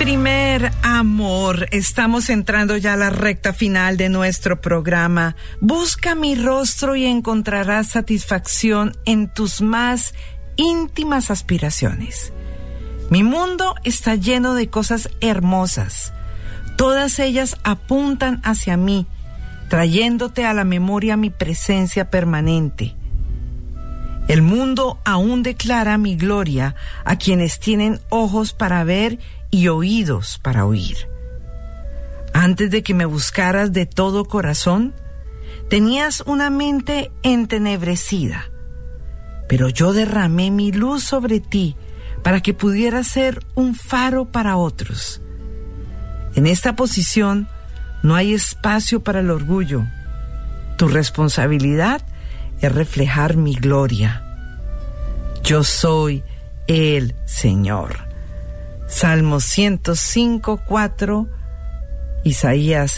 primer amor, estamos entrando ya a la recta final de nuestro programa. Busca mi rostro y encontrarás satisfacción en tus más íntimas aspiraciones. Mi mundo está lleno de cosas hermosas. Todas ellas apuntan hacia mí, trayéndote a la memoria mi presencia permanente. El mundo aún declara mi gloria a quienes tienen ojos para ver y oídos para oír. Antes de que me buscaras de todo corazón, tenías una mente entenebrecida, pero yo derramé mi luz sobre ti para que pudieras ser un faro para otros. En esta posición no hay espacio para el orgullo. Tu responsabilidad es reflejar mi gloria. Yo soy el Señor. Salmos 105, 4, Isaías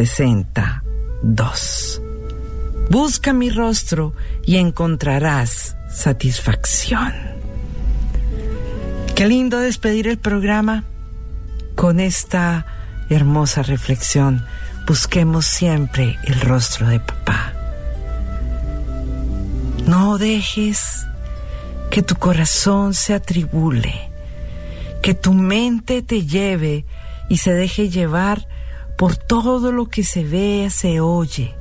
62. Busca mi rostro y encontrarás satisfacción. Qué lindo despedir el programa con esta hermosa reflexión. Busquemos siempre el rostro de papá. No dejes que tu corazón se atribule, que tu mente te lleve y se deje llevar por todo lo que se ve, se oye.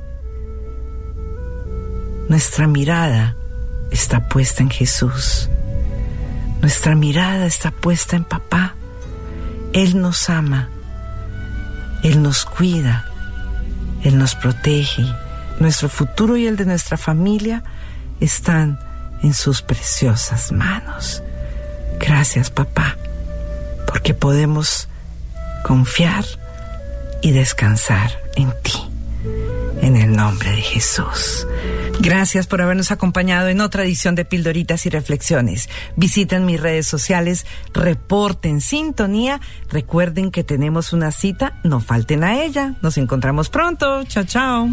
Nuestra mirada está puesta en Jesús. Nuestra mirada está puesta en papá. Él nos ama, Él nos cuida, Él nos protege. Nuestro futuro y el de nuestra familia están en sus preciosas manos. Gracias, papá, porque podemos confiar y descansar en ti. En el nombre de Jesús. Gracias por habernos acompañado en otra edición de Pildoritas y Reflexiones. Visiten mis redes sociales, reporten sintonía. Recuerden que tenemos una cita, no falten a ella. Nos encontramos pronto. Chao, chao.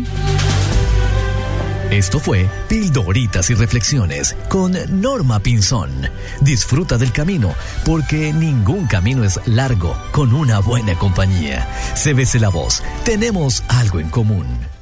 Esto fue Pildoritas y Reflexiones con Norma Pinzón. Disfruta del camino, porque ningún camino es largo con una buena compañía. Cébese la voz, tenemos algo en común.